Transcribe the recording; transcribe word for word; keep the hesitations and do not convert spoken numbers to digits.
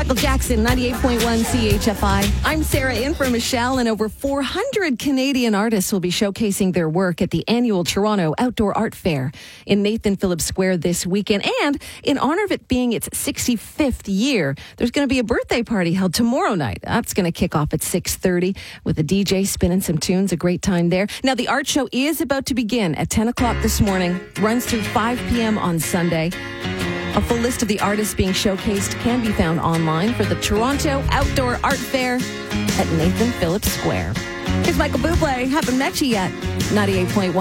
Michael Jackson, ninety-eight point one C H F I. I'm Sarah in for Michelle, and over four hundred Canadian artists will be showcasing their work at the annual Toronto Outdoor Art Fair in Nathan Phillips Square this weekend. And in honor of it being its sixty-fifth year, there's going to be a birthday party held tomorrow night. That's going to kick off at six thirty with a D J spinning some tunes. A great time there. Now, the art show is about to begin at ten o'clock this morning, runs through five p.m. on Sunday. A full list of the artists being showcased can be found online for the Toronto Outdoor Art Fair at Nathan Phillips Square. Here's Michael Bublé. Haven't met you yet. ninety-eight point one